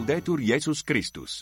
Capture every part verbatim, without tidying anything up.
Laudetur Jesus Christus.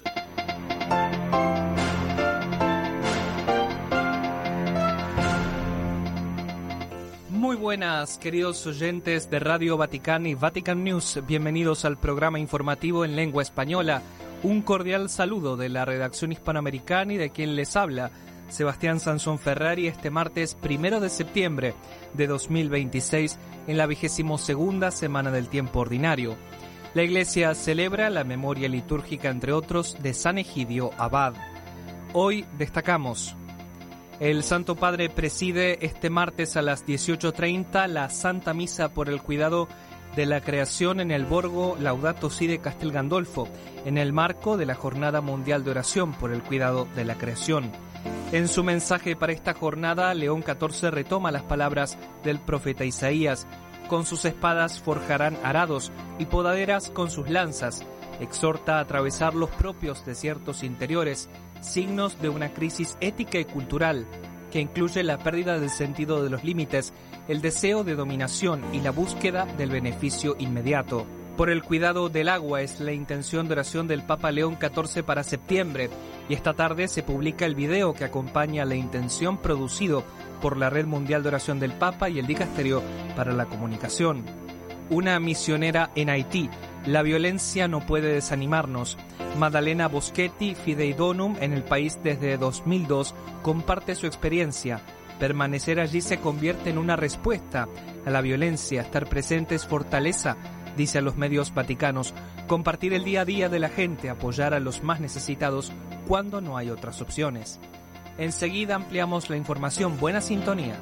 Muy buenas, queridos oyentes de Radio Vaticana y Vatican News. Bienvenidos al programa informativo en lengua española. Un cordial saludo de la redacción hispanoamericana y de quien les habla, Sebastián Sansón Ferrari, este martes primero de septiembre de dos mil veintiséis, en la vigésimo segunda semana del tiempo ordinario. La Iglesia celebra la memoria litúrgica, entre otros, de San Egidio Abad. Hoy destacamos: el Santo Padre preside este martes a las dieciocho treinta la Santa Misa por el cuidado de la creación en el Borgo Laudato Si de Castel Gandolfo, en el marco de la Jornada Mundial de Oración por el Cuidado de la Creación. En su mensaje para esta jornada, León catorce retoma las palabras del profeta Isaías: con sus espadas forjarán arados y podaderas con sus lanzas. Exhorta a atravesar los propios desiertos interiores, signos de una crisis ética y cultural que incluye la pérdida del sentido de los límites, el deseo de dominación y la búsqueda del beneficio inmediato. Por el cuidado del agua es la intención de oración del Papa León catorce para septiembre, y esta tarde se publica el video que acompaña la intención, producido por la Red Mundial de Oración del Papa y el Dicasterio para la Comunicación. Una misionera en Haití: la violencia no puede desanimarnos. Maddalena Boschetti, Fidei Donum, en el país desde dos mil dos, comparte su experiencia. Permanecer allí se convierte en una respuesta a la violencia. Estar presente es fortaleza, dice a los medios vaticanos. Compartir el día a día de la gente, apoyar a los más necesitados cuando no hay otras opciones. Enseguida ampliamos la información. Buena sintonía.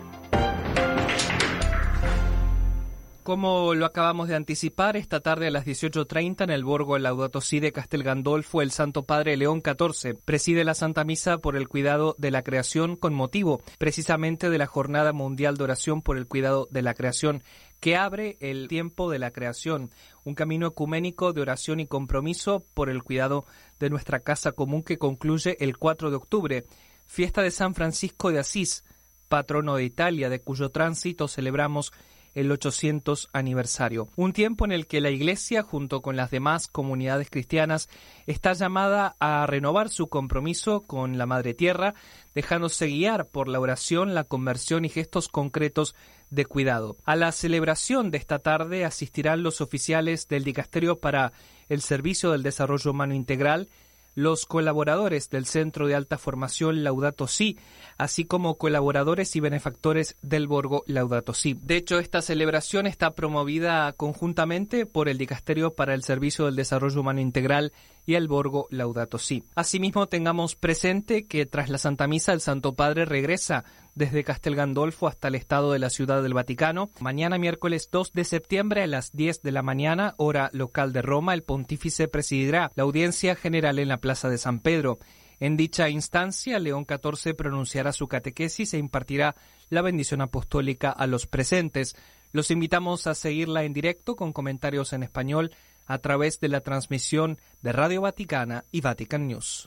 Como lo acabamos de anticipar, esta tarde a las dieciocho treinta en el Borgo Laudato Si de Castel Gandolfo, el Santo Padre León catorce preside la Santa Misa por el cuidado de la creación, con motivo precisamente de la Jornada Mundial de Oración por el Cuidado de la Creación, que abre el tiempo de la creación, un camino ecuménico de oración y compromiso por el cuidado de nuestra casa común, que concluye el cuatro de octubre, fiesta de San Francisco de Asís, patrono de Italia, de cuyo tránsito celebramos el ochocientos aniversario. Un tiempo en el que la Iglesia, junto con las demás comunidades cristianas, está llamada a renovar su compromiso con la Madre Tierra, dejándose guiar por la oración, la conversión y gestos concretos de cuidado. A la celebración de esta tarde asistirán los oficiales del Dicasterio para el Servicio del Desarrollo Humano Integral, los colaboradores del Centro de Alta Formación Laudato Si, así como colaboradores y benefactores del Borgo Laudato Si. De hecho, esta celebración está promovida conjuntamente por el Dicasterio para el Servicio del Desarrollo Humano Integral y el Borgo Laudato Si. Asimismo, tengamos presente que tras la Santa Misa, el Santo Padre regresa desde Castel Gandolfo hasta el Estado de la Ciudad del Vaticano. Mañana, miércoles dos de septiembre, a las diez de la mañana, hora local de Roma, el pontífice presidirá la audiencia general en la Plaza de San Pedro. En dicha instancia, León catorce pronunciará su catequesis e impartirá la bendición apostólica a los presentes. Los invitamos a seguirla en directo con comentarios en español a través de la transmisión de Radio Vaticana y Vatican News.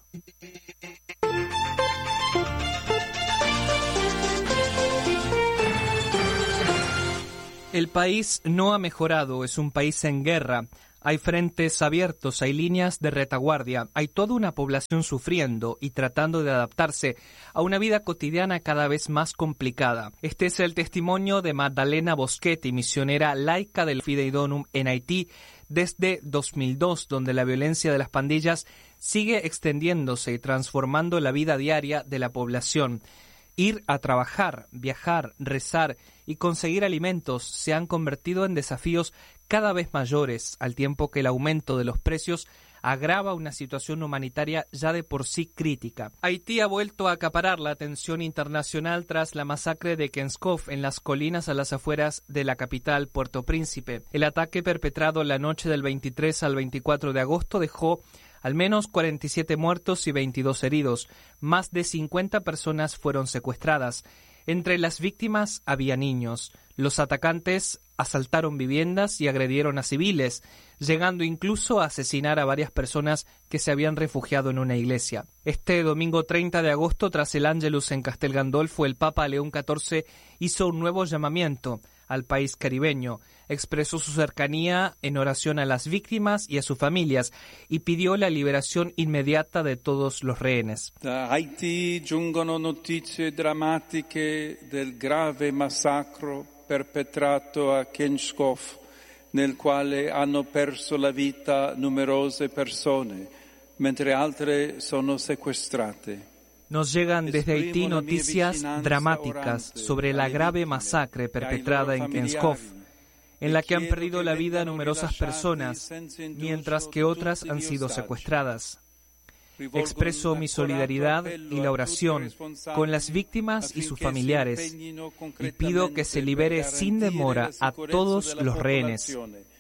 El país no ha mejorado, es un país en guerra. Hay frentes abiertos, hay líneas de retaguardia, hay toda una población sufriendo y tratando de adaptarse a una vida cotidiana cada vez más complicada. Este es el testimonio de Maddalena Boschetti, misionera laica del Fidei Donum en Haití desde dos mil dos, donde la violencia de las pandillas sigue extendiéndose y transformando la vida diaria de la población. Ir a trabajar, viajar, rezar y conseguir alimentos se han convertido en desafíos cada vez mayores, al tiempo que el aumento de los precios agrava una situación humanitaria ya de por sí crítica. Haití ha vuelto a acaparar la atención internacional tras la masacre de Kenskov en las colinas a las afueras de la capital, Puerto Príncipe. El ataque, perpetrado la noche del veintitrés al veinticuatro de agosto, dejó al menos cuarenta y siete muertos y veintidós heridos. Más de cincuenta personas fueron secuestradas. Entre las víctimas había niños. Los atacantes asaltaron viviendas y agredieron a civiles, llegando incluso a asesinar a varias personas que se habían refugiado en una iglesia. Este domingo treinta de agosto, tras el Ángelus en Castel Gandolfo, el Papa León catorce hizo un nuevo llamamiento al país caribeño. Expresó su cercanía en oración a las víctimas y a sus familias y pidió la liberación inmediata de todos los rehenes. Da Haiti giungono notizie drammatiche del grave massacro perpetrato a Kenschkow, nel quale hanno perso la vita numerose persone, mentre altre sono sequestrate. Nos llegan desde Haití noticias dramáticas sobre la grave masacre perpetrada en Kenschkow, en la que han perdido la vida numerosas personas, mientras que otras han sido secuestradas. Expreso mi solidaridad y la oración con las víctimas y sus familiares y pido que se libere sin demora a todos los rehenes.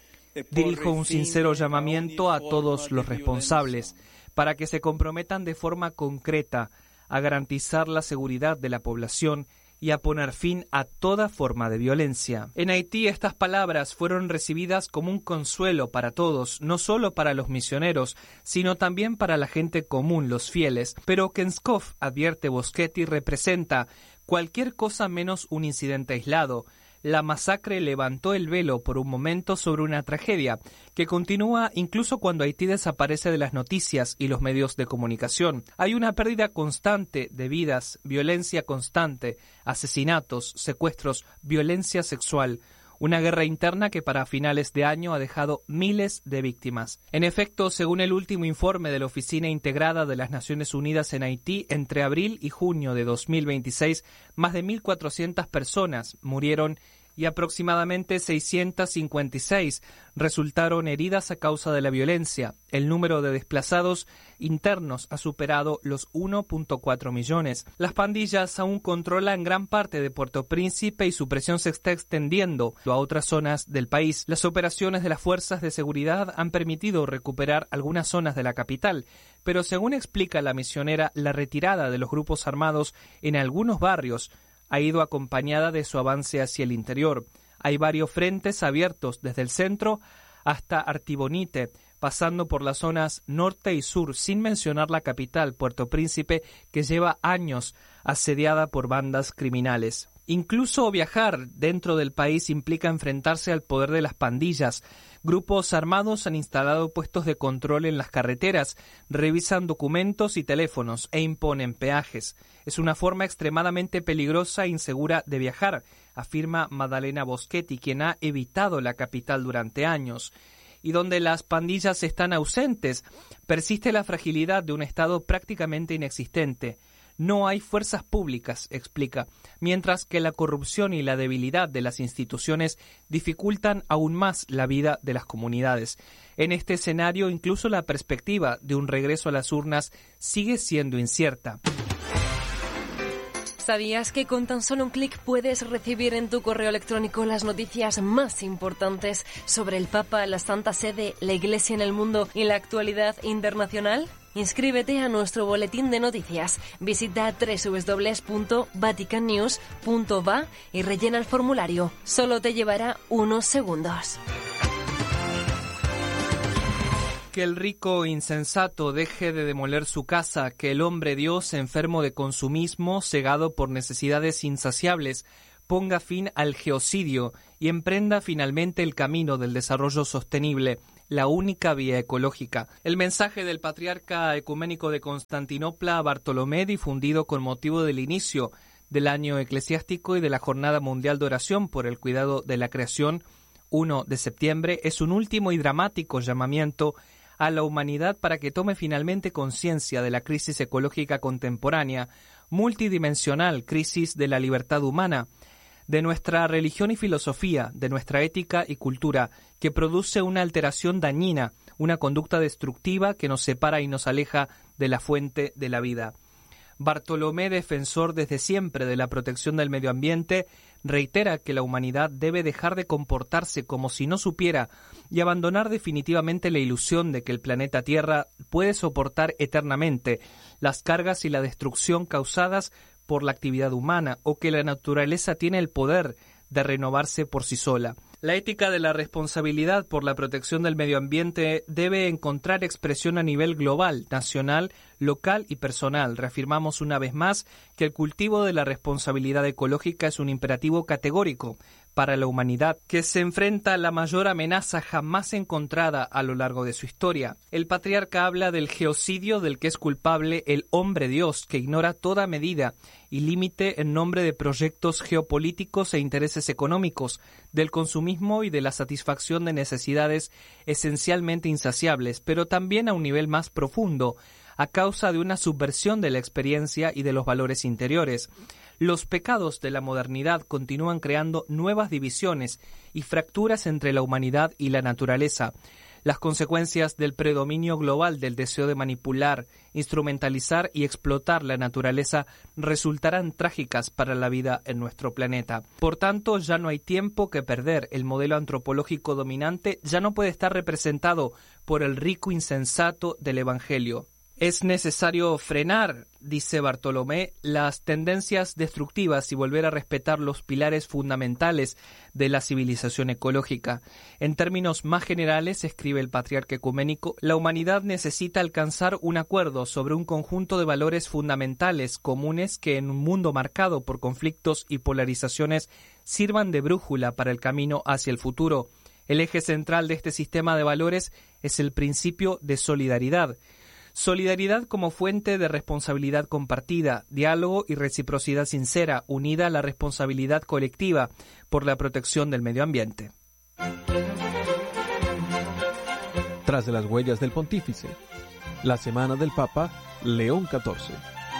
Dirijo un sincero llamamiento a todos los responsables para que se comprometan de forma concreta a garantizar la seguridad de la población y a poner fin a toda forma de violencia. En Haití estas palabras fueron recibidas como un consuelo para todos, no solo para los misioneros, sino también para la gente común, los fieles. Pero Kenschkow, advierte Boschetti, representa cualquier cosa menos un incidente aislado. La masacre levantó el velo por un momento sobre una tragedia que continúa incluso cuando Haití desaparece de las noticias y los medios de comunicación. Hay una pérdida constante de vidas, violencia constante, asesinatos, secuestros, violencia sexual, una guerra interna que para finales de año ha dejado miles de víctimas. En efecto, según el último informe de la Oficina Integrada de las Naciones Unidas en Haití, entre abril y junio de dos mil veintiséis, más de mil cuatrocientas personas murieron y aproximadamente seiscientas cincuenta y seis resultaron heridas a causa de la violencia. El número de desplazados internos ha superado los uno punto cuatro millones. Las pandillas aún controlan gran parte de Puerto Príncipe y su presión se está extendiendo a otras zonas del país. Las operaciones de las fuerzas de seguridad han permitido recuperar algunas zonas de la capital, pero según explica la misionera, la retirada de los grupos armados en algunos barrios ha ido acompañada de su avance hacia el interior. Hay varios frentes abiertos desde el centro hasta Artibonite, pasando por las zonas norte y sur, sin mencionar la capital, Puerto Príncipe, que lleva años asediada por bandas criminales. Incluso viajar dentro del país implica enfrentarse al poder de las pandillas. Grupos armados han instalado puestos de control en las carreteras, revisan documentos y teléfonos e imponen peajes. Es una forma extremadamente peligrosa e insegura de viajar, afirma Madalena Boschetti, quien ha evitado la capital durante años. Y donde las pandillas están ausentes, persiste la fragilidad de un Estado prácticamente inexistente. No hay fuerzas públicas, explica, mientras que la corrupción y la debilidad de las instituciones dificultan aún más la vida de las comunidades. En este escenario, incluso la perspectiva de un regreso a las urnas sigue siendo incierta. ¿Sabías que con tan solo un clic puedes recibir en tu correo electrónico las noticias más importantes sobre el Papa, la Santa Sede, la Iglesia en el mundo y la actualidad internacional? Inscríbete a nuestro boletín de noticias. Visita doble u doble u doble u punto vatican news punto va y rellena el formulario. Solo te llevará unos segundos. Que el rico insensato deje de demoler su casa, que el hombre Dios, enfermo de consumismo, cegado por necesidades insaciables, ponga fin al geocidio y emprenda finalmente el camino del desarrollo sostenible, la única vía ecológica. El mensaje del patriarca ecuménico de Constantinopla, Bartolomé, difundido con motivo del inicio del año eclesiástico y de la Jornada Mundial de Oración por el Cuidado de la Creación, primero de septiembre, es un último y dramático llamamiento a la humanidad para que tome finalmente conciencia de la crisis ecológica contemporánea, multidimensional crisis de la libertad humana, de nuestra religión y filosofía, de nuestra ética y cultura, que produce una alteración dañina, una conducta destructiva que nos separa y nos aleja de la fuente de la vida. Bartolomé, defensor desde siempre de la protección del medio ambiente, reitera que la humanidad debe dejar de comportarse como si no supiera y abandonar definitivamente la ilusión de que el planeta Tierra puede soportar eternamente las cargas y la destrucción causadas por la actividad humana, o que la naturaleza tiene el poder de renovarse por sí sola. La ética de la responsabilidad por la protección del medio ambiente debe encontrar expresión a nivel global, nacional, local y personal. Reafirmamos una vez más que el cultivo de la responsabilidad ecológica es un imperativo categórico para la humanidad, que se enfrenta a la mayor amenaza jamás encontrada a lo largo de su historia. El patriarca habla del genocidio del que es culpable el hombre Dios, que ignora toda medida y límite en nombre de proyectos geopolíticos e intereses económicos, del consumismo y de la satisfacción de necesidades esencialmente insaciables, pero también a un nivel más profundo, a causa de una subversión de la experiencia y de los valores interiores. Los pecados de la modernidad continúan creando nuevas divisiones y fracturas entre la humanidad y la naturaleza. Las consecuencias del predominio global del deseo de manipular, instrumentalizar y explotar la naturaleza resultarán trágicas para la vida en nuestro planeta. Por tanto, ya no hay tiempo que perder. El modelo antropológico dominante ya no puede estar representado por el rico insensato del Evangelio. Es necesario frenar, dice Bartolomé, las tendencias destructivas y volver a respetar los pilares fundamentales de la civilización ecológica. En términos más generales, escribe el patriarca ecuménico, la humanidad necesita alcanzar un acuerdo sobre un conjunto de valores fundamentales comunes que en un mundo marcado por conflictos y polarizaciones sirvan de brújula para el camino hacia el futuro. El eje central de este sistema de valores es el principio de solidaridad. Solidaridad como fuente de responsabilidad compartida, diálogo y reciprocidad sincera, unida a la responsabilidad colectiva por la protección del medio ambiente. Tras de las huellas del Pontífice, la semana del Papa León catorce.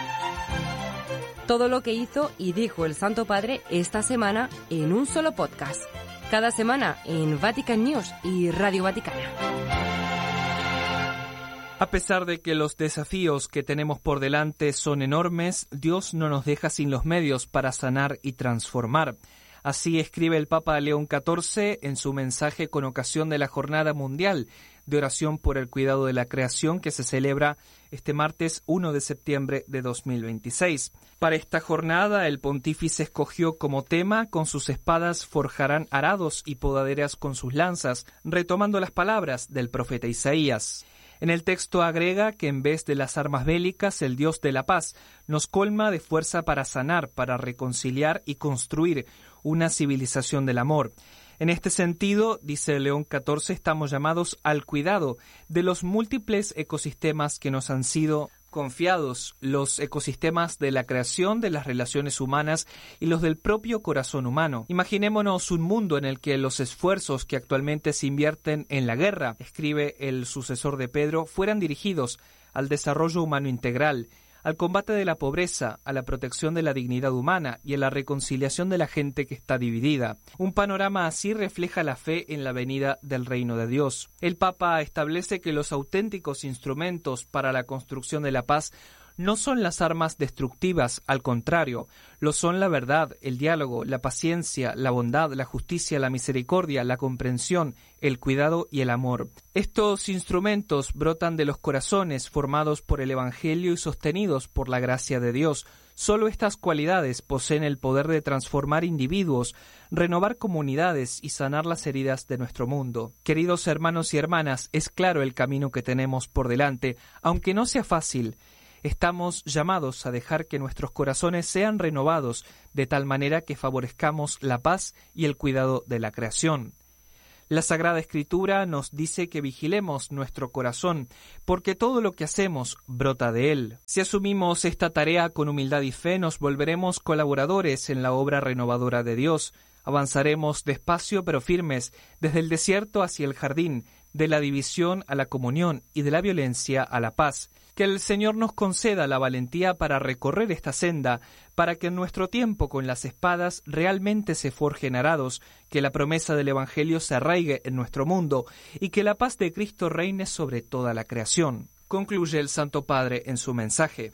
Todo lo que hizo y dijo el Santo Padre esta semana en un solo podcast. Cada semana en Vatican News y Radio Vaticana. A pesar de que los desafíos que tenemos por delante son enormes, Dios no nos deja sin los medios para sanar y transformar. Así escribe el Papa León catorce en su mensaje con ocasión de la Jornada Mundial de Oración por el Cuidado de la Creación que se celebra este martes primero de septiembre de dos mil veintiséis. Para esta jornada, el pontífice escogió como tema: con sus espadas forjarán arados y podaderas con sus lanzas, retomando las palabras del profeta Isaías. En el texto agrega que en vez de las armas bélicas, el Dios de la paz nos colma de fuerza para sanar, para reconciliar y construir una civilización del amor. En este sentido, dice León catorce, estamos llamados al cuidado de los múltiples ecosistemas que nos han sido confiados, los ecosistemas de la creación, de las relaciones humanas y los del propio corazón humano. Imaginémonos un mundo en el que los esfuerzos que actualmente se invierten en la guerra, escribe el sucesor de Pedro, fueran dirigidos al desarrollo humano integral, al combate de la pobreza, a la protección de la dignidad humana y a la reconciliación de la gente que está dividida. Un panorama así refleja la fe en la venida del reino de Dios. El Papa establece que los auténticos instrumentos para la construcción de la paz no son las armas destructivas, al contrario, lo son la verdad, el diálogo, la paciencia, la bondad, la justicia, la misericordia, la comprensión, el cuidado y el amor. Estos instrumentos brotan de los corazones formados por el Evangelio y sostenidos por la gracia de Dios. Solo estas cualidades poseen el poder de transformar individuos, renovar comunidades y sanar las heridas de nuestro mundo. Queridos hermanos y hermanas, es claro el camino que tenemos por delante, aunque no sea fácil. Estamos llamados a dejar que nuestros corazones sean renovados de tal manera que favorezcamos la paz y el cuidado de la creación. La Sagrada Escritura nos dice que vigilemos nuestro corazón, porque todo lo que hacemos brota de él. Si asumimos esta tarea con humildad y fe, nos volveremos colaboradores en la obra renovadora de Dios. Avanzaremos despacio pero firmes, desde el desierto hacia el jardín, de la división a la comunión y de la violencia a la paz. Que el Señor nos conceda la valentía para recorrer esta senda, para que en nuestro tiempo con las espadas realmente se forjen arados, que la promesa del Evangelio se arraigue en nuestro mundo y que la paz de Cristo reine sobre toda la creación. Concluye el Santo Padre en su mensaje.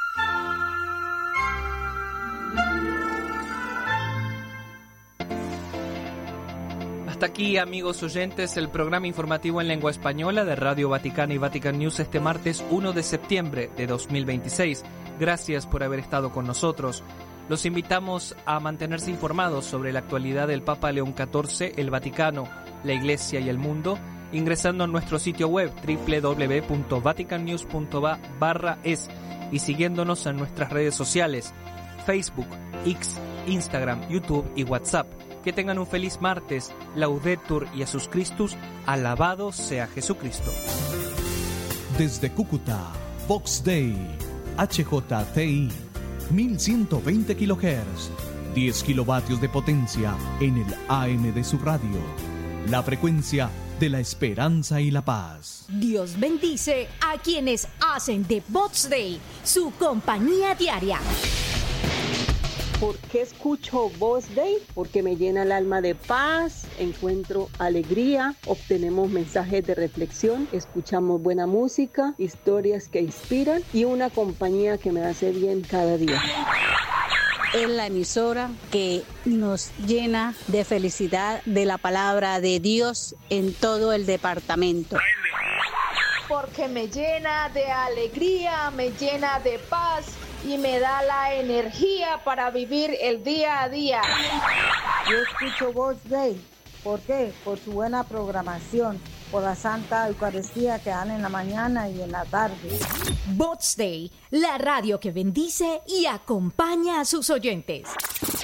Hasta aquí, amigos oyentes, el programa informativo en lengua española de Radio Vaticana y Vatican News este martes primero de septiembre de dos mil veintiséis. Gracias por haber estado con nosotros. Los invitamos a mantenerse informados sobre la actualidad del Papa León catorce, el Vaticano, la Iglesia y el mundo, ingresando en nuestro sitio web doble u doble u doble u punto vatican news punto va barra es y siguiéndonos en nuestras redes sociales, Facebook, X, Instagram, YouTube y WhatsApp. Que tengan un feliz martes. Laudetur Jesus Christus. Alabado sea Jesucristo. Desde Cúcuta, Vox Day, H J T I, mil ciento veinte kilohertz, diez kilovatios de potencia en el A M de su radio. La frecuencia de la esperanza y la paz. Dios bendice a quienes hacen de Vox Day su compañía diaria. ¿Por qué escucho Vox Day? Porque me llena el alma de paz, encuentro alegría, obtenemos mensajes de reflexión, escuchamos buena música, historias que inspiran y una compañía que me hace bien cada día. Es la emisora que nos llena de felicidad de la palabra de Dios en todo el departamento. Porque me llena de alegría, me llena de paz y me da la energía para vivir el día a día. Yo escucho Vox Day. ¿Por qué? Por su buena programación, por la Santa Eucaristía que dan en la mañana y en la tarde. Vox Day, la radio que bendice y acompaña a sus oyentes.